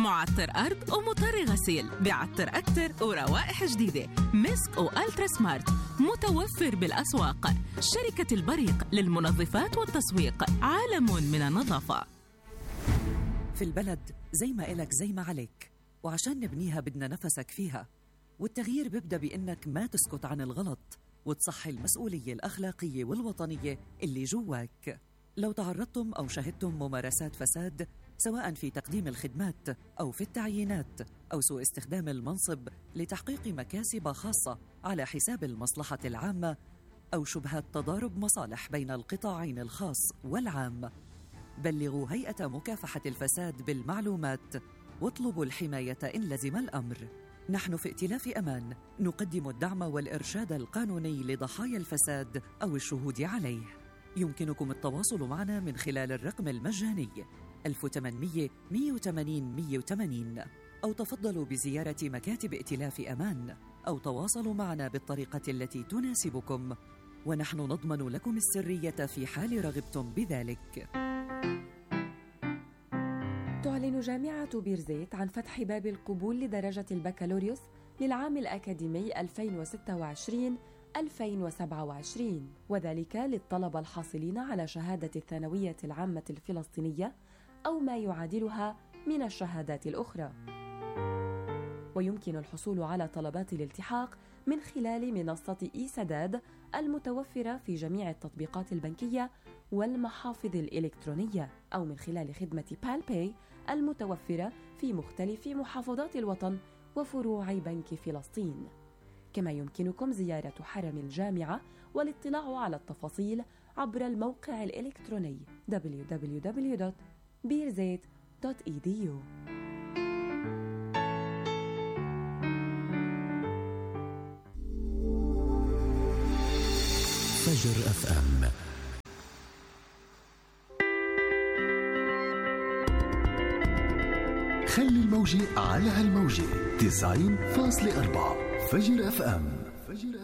معطر أرض ومطر غسيل بعطر أكتر وروائح جديدة. مسك وألترا سمارت متوفر بالأسواق. شركة البريق للمنظفات والتسويق، عالم من النظافة. في البلد زي ما إلك زي ما عليك، وعشان نبنيها بدنا نفسك فيها. والتغيير بيبدأ بإنك ما تسكت عن الغلط وتصحي المسؤولية الأخلاقية والوطنية اللي جواك. لو تعرضتم أو شهدتم ممارسات فساد، سواء في تقديم الخدمات أو في التعيينات أو سوء استخدام المنصب لتحقيق مكاسب خاصة على حساب المصلحة العامة، أو شبهات تضارب مصالح بين القطاعين الخاص والعام، بلغوا هيئة مكافحة الفساد بالمعلومات واطلبوا الحماية إن لزم الأمر. نحن في ائتلاف أمان نقدم الدعم والإرشاد القانوني لضحايا الفساد أو الشهود عليه. يمكنكم التواصل معنا من خلال الرقم المجاني 1800 180 180، أو تفضلوا بزيارة مكاتب ائتلاف أمان، أو تواصلوا معنا بالطريقة التي تناسبكم، ونحن نضمن لكم السرية في حال رغبتم بذلك. تعلن جامعة بيرزيت عن فتح باب القبول لدرجة البكالوريوس للعام الأكاديمي 2026-2027، وذلك للطلبة الحاصلين على شهادة الثانوية العامة الفلسطينية أو ما يعادلها من الشهادات الأخرى. ويمكن الحصول على طلبات الالتحاق من خلال منصة إي-سداد المتوفرة في جميع التطبيقات البنكية والمحافظ الإلكترونية، أو من خلال خدمة بالباي المتوفرة في مختلف محافظات الوطن وفروع بنك فلسطين. كما يمكنكم زيارة حرم الجامعة والاطلاع على التفاصيل عبر الموقع الإلكتروني www.birzeit.edu. فجر FM. خلي الموجة على هالموجة 90.4 فجر FM.